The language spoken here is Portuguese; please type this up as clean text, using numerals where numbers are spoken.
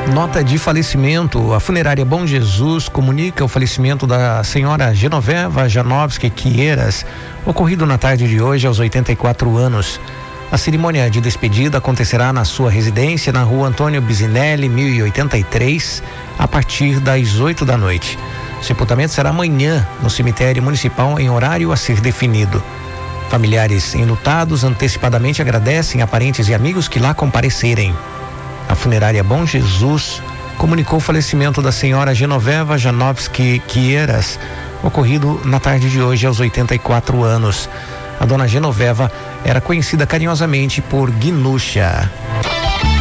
Nota de falecimento. A funerária Bom Jesus comunica o falecimento da senhora Genoveva Janovski Quieiras, ocorrido na tarde de hoje aos 84 anos. A cerimônia de despedida acontecerá na sua residência na rua Antônio Bisinelli, 1083, a partir das 8 da noite. O sepultamento será amanhã no cemitério municipal em horário a ser definido. Familiares enlutados antecipadamente agradecem a parentes e amigos que lá comparecerem. A funerária Bom Jesus comunicou o falecimento da senhora Genoveva Janovski Quieiras, ocorrido na tarde de hoje aos 84 anos. A dona Genoveva era conhecida carinhosamente por Guinuxa.